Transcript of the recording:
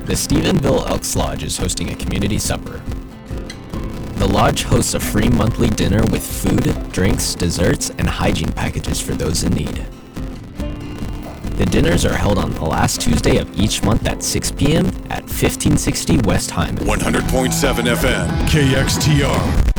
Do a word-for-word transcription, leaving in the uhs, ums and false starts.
The Stephenville Elks Lodge is hosting a community supper. The lodge hosts a free monthly dinner with food, drinks, desserts, and hygiene packages for those in need. The dinners are held on the last Tuesday of each month at six p.m. at fifteen sixty West Hyman. one hundred point seven F M, K X T R.